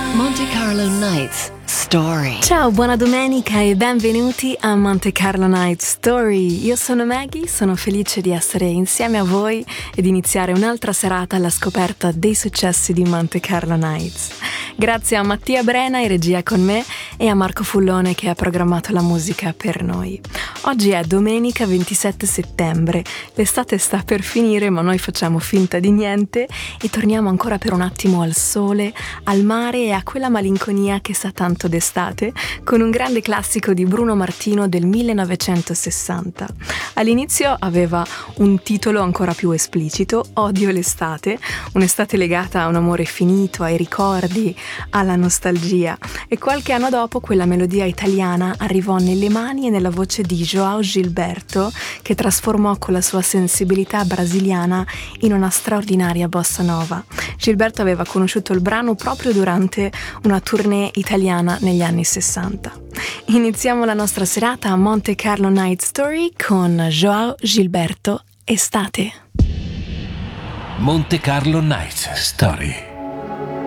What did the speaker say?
Monte Carlo Nights Story. Ciao, buona domenica e benvenuti a Monte Carlo Night Story. Io sono Maggie, sono felice di essere insieme a voi ed iniziare un'altra serata alla scoperta dei successi di Monte Carlo Nights. Grazie a Mattia Brena in regia con me e a Marco Fullone che ha programmato la musica per noi. Oggi è domenica 27 settembre, l'estate sta per finire ma noi facciamo finta di niente e torniamo ancora per un attimo al sole, al mare e a quella malinconia che sa tanto d'estate con un grande classico di Bruno Martino del 1960. All'inizio aveva un titolo ancora più esplicito, Odio l'estate, un'estate legata a un amore finito, ai ricordi, alla nostalgia, e qualche anno dopo quella melodia italiana arrivò nelle mani e nella voce di João Gilberto, che trasformò con la sua sensibilità brasiliana in una straordinaria bossa nova. Gilberto aveva conosciuto il brano proprio durante una tournée italiana negli anni 60. Iniziamo la nostra serata a Monte Carlo Night Story con João Gilberto, Estate. Monte Carlo Night Story.